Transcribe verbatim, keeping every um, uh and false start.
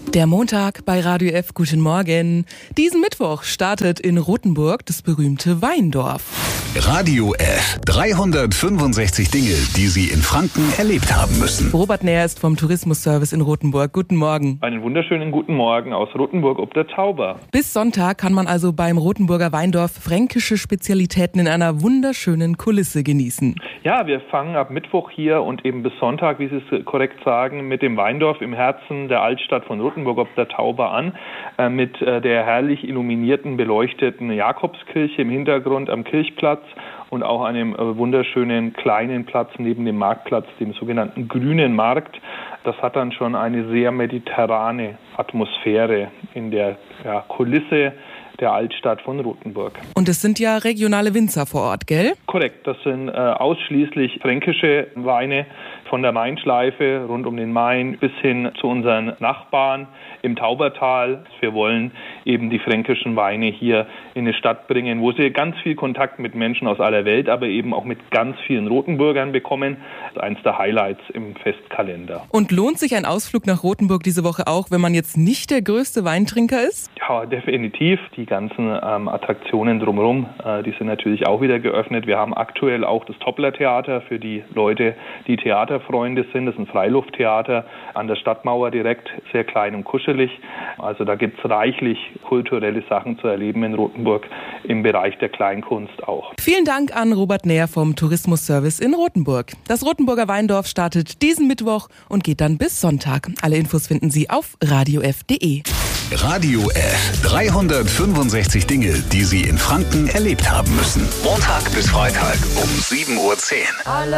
Der Montag bei Radio F. Guten Morgen. Diesen Mittwoch startet in Rothenburg das berühmte Weindorf. Radio F. dreihundertfünfundsechzig Dinge, die Sie in Franken erlebt haben müssen. Robert Näher ist vom Tourismusservice in Rothenburg. Guten Morgen. Einen wunderschönen guten Morgen aus Rothenburg ob der Tauber. Bis Sonntag kann man also beim Rothenburger Weindorf fränkische Spezialitäten in einer wunderschönen Kulisse genießen. Ja, wir fangen ab Mittwoch hier und eben bis Sonntag, wie Sie es korrekt sagen, mit dem Weindorf im Herzen der Altstadt von Rothenburg ob der Tauber an, äh, mit äh, der herrlich illuminierten, beleuchteten Jakobskirche im Hintergrund am Kirchplatz und auch einem äh, wunderschönen kleinen Platz neben dem Marktplatz, dem sogenannten Grünen Markt. Das hat dann schon eine sehr mediterrane Atmosphäre in der ja, Kulisse der Altstadt von Rothenburg. Und es sind ja regionale Winzer vor Ort, gell? Korrekt, das sind äh, ausschließlich fränkische Weine von der Mainschleife rund um den Main bis hin zu unseren Nachbarn im Taubertal. Wir wollen eben die fränkischen Weine hier in eine Stadt bringen, wo sie ganz viel Kontakt mit Menschen aus aller Welt, aber eben auch mit ganz vielen Rothenburgern bekommen. Das ist eins der Highlights im Festkalender. Und lohnt sich ein Ausflug nach Rothenburg diese Woche auch, wenn man jetzt nicht der größte Weintrinker ist? Ja, definitiv. Die ganzen ähm, Attraktionen drumherum, äh, die sind natürlich auch wieder geöffnet. Wir haben aktuell auch das Toppler-Theater für die Leute, die Theaterfreunde sind. Das ist ein Freilufttheater an der Stadtmauer direkt, sehr klein und kuschelig. Also da gibt es reichlich kulturelle Sachen zu erleben in Rothenburg, im Bereich der Kleinkunst auch. Vielen Dank an Robert Näher vom Tourismusservice in Rothenburg. Das Rothenburger Weindorf startet diesen Mittwoch und geht dann bis Sonntag. Alle Infos finden Sie auf radio f punkt de. Radio F. dreihundertfünfundsechzig Dinge, die Sie in Franken erlebt haben müssen. Montag bis Freitag um sieben Uhr zehn.